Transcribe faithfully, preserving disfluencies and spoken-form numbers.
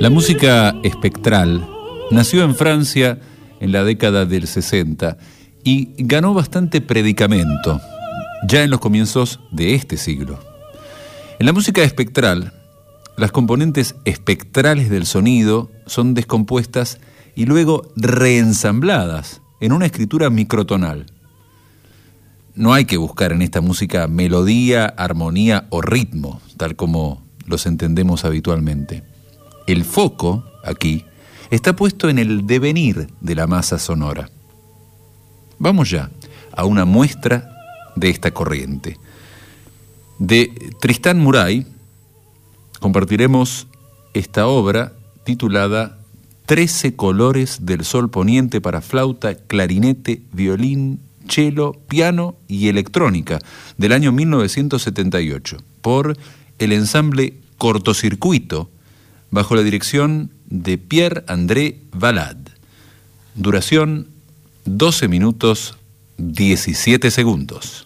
La música espectral nació en Francia en la década del sesenta y ganó bastante predicamento ya en los comienzos de este siglo. En la música espectral, las componentes espectrales del sonido son descompuestas y luego reensambladas en una escritura microtonal. No hay que buscar en esta música melodía, armonía o ritmo, tal como los entendemos habitualmente. El foco, aquí, está puesto en el devenir de la masa sonora. Vamos ya a una muestra de esta corriente. De Tristan Murail compartiremos esta obra titulada Trece colores del sol poniente para flauta, clarinete, violín, cello, piano y electrónica, del año mil novecientos setenta y ocho, por el ensamble Cortocircuito, bajo la dirección de Pierre-André Valade. Duración doce minutos diecisiete segundos.